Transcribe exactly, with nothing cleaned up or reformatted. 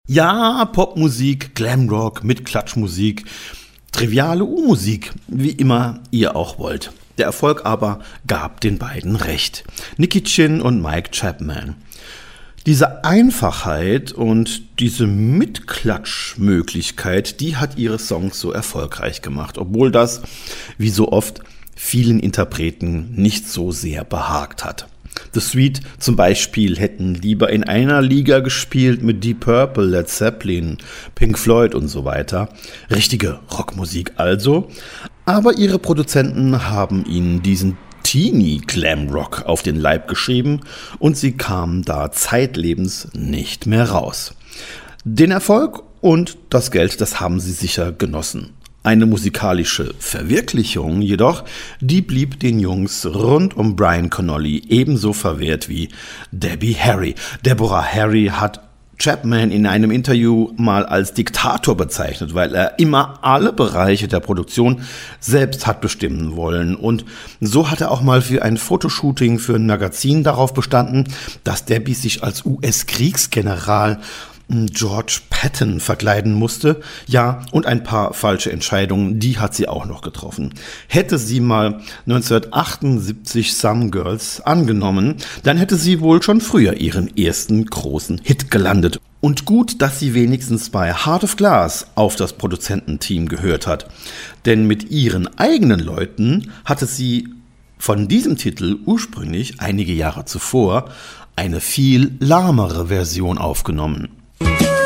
Ja, Popmusik, Glamrock mit Klatschmusik, triviale U-Musik, wie immer ihr auch wollt. Der Erfolg aber gab den beiden recht. Nicky Chinn und Mike Chapman. Diese Einfachheit und diese Mitklatschmöglichkeit, die hat ihre Songs so erfolgreich gemacht, obwohl das, wie so oft, vielen Interpreten nicht so sehr behagt hat. The Sweet zum Beispiel hätten lieber in einer Liga gespielt mit Deep Purple, Led Zeppelin, Pink Floyd und so weiter. Richtige Rockmusik also. Aber ihre Produzenten haben ihnen diesen Teenie Glam Rock auf den Leib geschrieben und sie kamen da zeitlebens nicht mehr raus. Den Erfolg und das Geld, das haben sie sicher genossen. Eine musikalische Verwirklichung jedoch, die blieb den Jungs rund um Brian Connolly ebenso verwehrt wie Debbie Harry. Deborah Harry hat Chapman in einem Interview mal als Diktator bezeichnet, weil er immer alle Bereiche der Produktion selbst hat bestimmen wollen. Und so hat er auch mal für ein Fotoshooting für ein Magazin darauf bestanden, dass Debbie sich als U S-Kriegsgeneral George Patton verkleiden musste. Ja, und ein paar falsche Entscheidungen, die hat sie auch noch getroffen. Hätte sie mal neunzehnhundertachtundsiebzig Some Girls angenommen, dann hätte sie wohl schon früher ihren ersten großen Hit gelandet. Und gut, dass sie wenigstens bei Heart of Glass auf das Produzententeam gehört hat. Denn mit ihren eigenen Leuten hatte sie von diesem Titel ursprünglich einige Jahre zuvor eine viel lahmere Version aufgenommen.